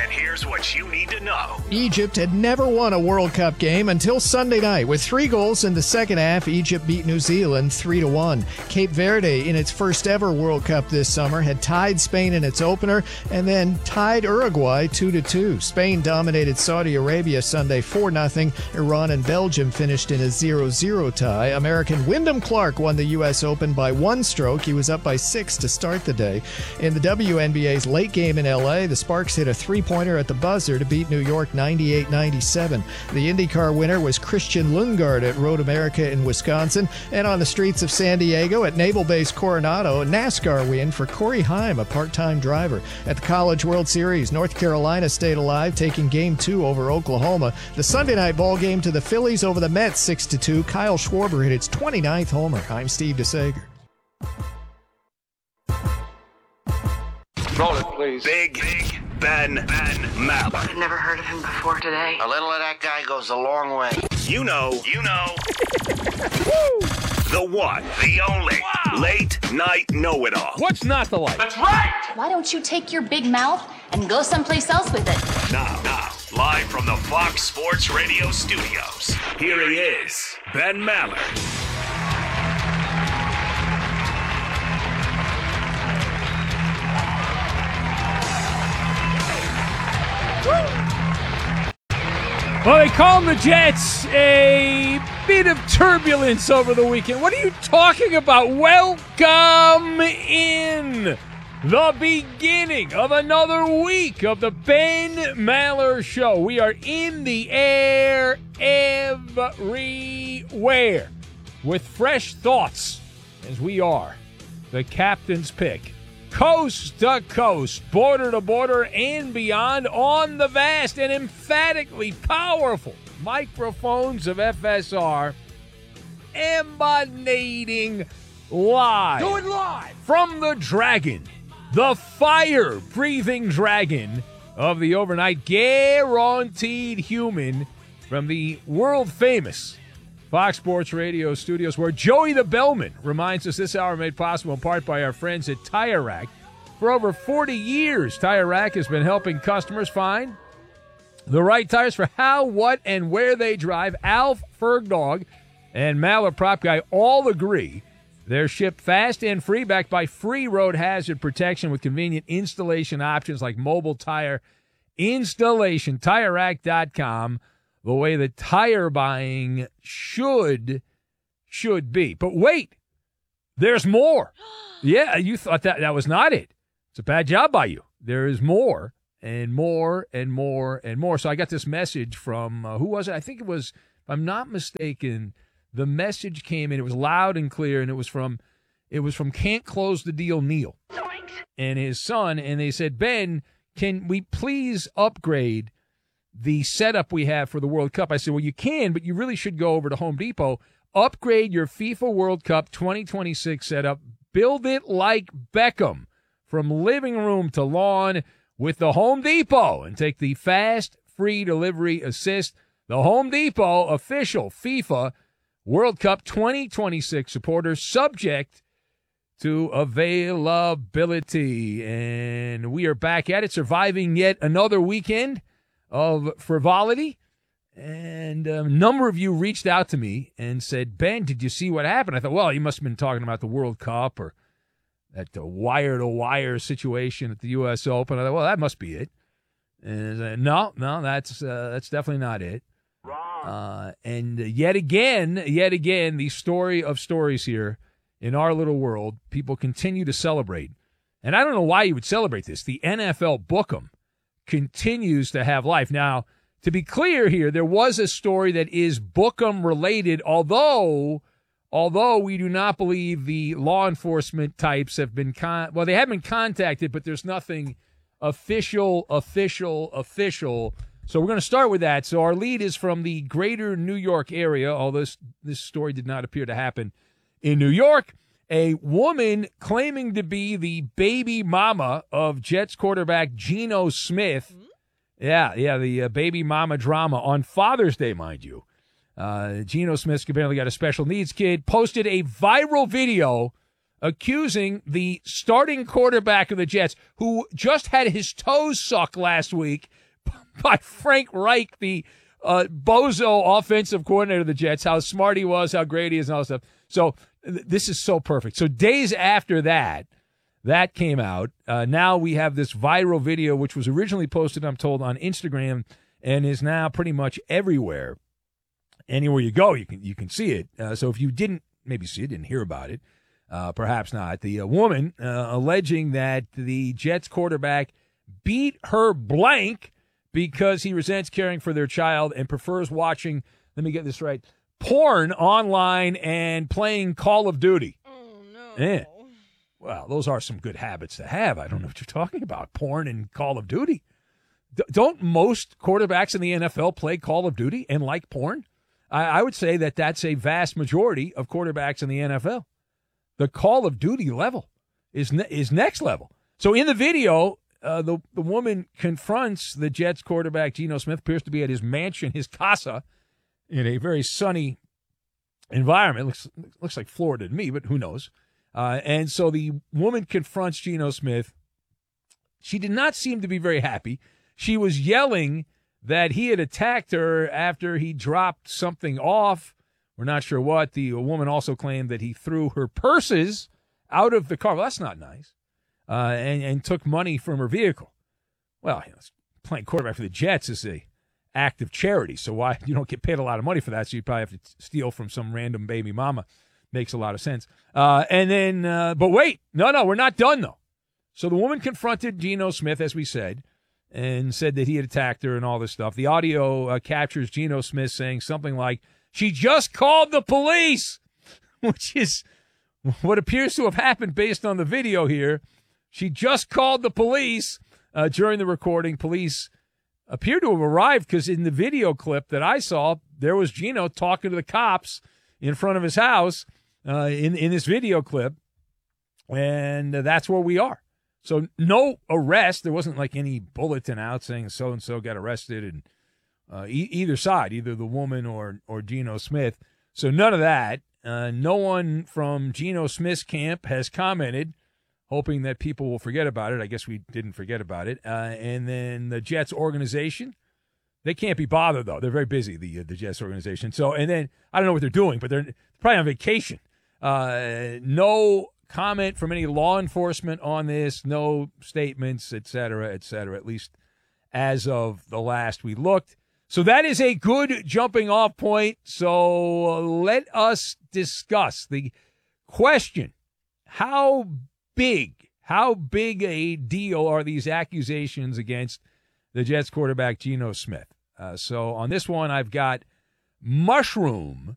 And here's what you need to know. Egypt had never won a World Cup game until Sunday night. With 3 goals in the second half, Egypt beat New Zealand 3-1. Cape Verde, in its first ever World Cup this summer, had tied Spain in its opener and then tied Uruguay 2-2. Spain dominated Saudi Arabia Sunday 4-0. Iran and Belgium finished in a 0-0 tie. American Wyndham Clark won the U.S. Open by 1 stroke. He was up by 6 to start the day. In the WNBA's late game in L.A., the Sparks hit a 3-pointer at the buzzer to beat New York 98-97. The IndyCar winner was Christian Lundgaard at Road America in Wisconsin. And on the streets of San Diego at Naval Base Coronado, a NASCAR win for Corey Heim, a part-time driver. At the College World Series, North Carolina stayed alive, taking Game 2 over Oklahoma. The Sunday night ball game to the Phillies over the Mets 6-2. Kyle Schwarber hit its 29th homer. I'm Steve DeSager. Roll it, please. Big Ben Maller. I've never heard of him before today. A little of that guy goes a long way. You know. The one, the only, late night know-it-all. What's not to like? That's right! Why don't you take your big mouth and go someplace else with it? Now, live from the Fox Sports Radio studios, here he is, Ben Maller. Well, they calmed the Jets. A bit of turbulence over the weekend. What are you talking about? Welcome in the beginning of another week of the Ben Maller Show. We are in the air everywhere with fresh thoughts as we are the captain's pick. Coast to coast, border to border, and beyond on the vast and emphatically powerful microphones of FSR, emanating live. Do it live! From the dragon, the fire-breathing dragon of the overnight guaranteed human, from the world-famous Fox Sports Radio studios, where Joey the Bellman reminds us this hour made possible in part by our friends at Tire Rack. For over 40 years, Tire Rack has been helping customers find the right tires for how, what, and where they drive. Alf, Fergdog, and Maller Prop Guy all agree they're shipped fast and free, backed by free road hazard protection with convenient installation options like mobile tire installation. TireRack.com. The way that tire buying should be. But wait, there's more. Yeah, you thought that was not it. It's a bad job by you. There is more and more and more and more. So I got this message from, who was it? I think it was, if I'm not mistaken, the message came in. It was loud and clear, and it was from Can't Close the Deal Neil and his son. And they said, Ben, can we please upgrade the setup we have for the World Cup? I said, well, you can, but you really should go over to Home Depot, upgrade your FIFA World Cup 2026 setup, build it like Beckham from living room to lawn with the Home Depot, and take the fast, free delivery assist. The Home Depot official FIFA World Cup 2026 supporter, subject to availability. And we are back at it, surviving yet another weekend of frivolity. And a number of you reached out to me and said, Ben, did you see what happened? I thought, well, you must have been talking about the World Cup or that wire-to-wire situation at the U.S. Open. I thought, well, that must be it. And I said, no, that's definitely not it. Wrong. And yet again, the story of stories here in our little world, people continue to celebrate. And I don't know why you would celebrate this. The NFL Book'em continues to have life. Now, to be clear here, there was a story that is Book'em related, although we do not believe the law enforcement types have been they have been contacted, but there's nothing official. So we're going to start with that. So our lead is from the greater New York area, although this story did not appear to happen in New York. A woman claiming to be the baby mama of Jets quarterback Geno Smith. Yeah, the baby mama drama on Father's Day, mind you. Geno Smith apparently got a special needs kid, posted a viral video accusing the starting quarterback of the Jets, who just had his toes sucked last week by Frank Reich, the bozo offensive coordinator of the Jets, how smart he was, how great he is, and all that stuff. So this is so perfect. So days after that came out. Now we have this viral video, which was originally posted, I'm told, on Instagram and is now pretty much everywhere. Anywhere you go, you can see it. So if you didn't maybe see it, didn't hear about it, perhaps not. The woman alleging that the Jets quarterback beat her blank because he resents caring for their child and prefers watching, let me get this right, porn online and playing Call of Duty. Oh, no. Yeah. Well, those are some good habits to have. I don't know what you're talking about. Porn and Call of Duty. Don't most quarterbacks in the NFL play Call of Duty and like porn? I would say that that's a vast majority of quarterbacks in the NFL. The Call of Duty level is next level. So in the video, the woman confronts the Jets quarterback, Geno Smith, appears to be at his mansion, his casa, in a very sunny environment. Looks like Florida to me, but who knows? And so the woman confronts Geno Smith. She did not seem to be very happy. She was yelling that he had attacked her after he dropped something off. We're not sure what. The woman also claimed that he threw her purses out of the car. Well, that's not nice. And took money from her vehicle. Well, playing quarterback for the Jets is a act of charity, so why you don't get paid a lot of money for that, so you probably have to steal from some random baby mama. Makes a lot of sense. And then, but wait, no, we're not done, though. So the woman confronted Geno Smith, as we said, and said that he had attacked her and all this stuff. The audio captures Geno Smith saying something like, "She just called the police," which is what appears to have happened based on the video here. She just called the police during the recording. Police appear to have arrived because in the video clip that I saw, there was Geno talking to the cops in front of his house in this video clip, and that's where we are. So no arrest. There wasn't like any bulletin out saying so-and-so got arrested, and either side, either the woman or Geno Smith. So none of that. No one from Geno Smith's camp has commented, hoping that people will forget about it. I guess we didn't forget about it. And then the Jets organization, they can't be bothered, though. They're very busy, the Jets organization. So, and then I don't know what they're doing, but they're probably on vacation. No comment from any law enforcement on this, no statements, et cetera, at least as of the last we looked. So that is a good jumping off point. So let us discuss the question. How big a deal are these accusations against the Jets quarterback Geno Smith? So on this one, I've got Mushroom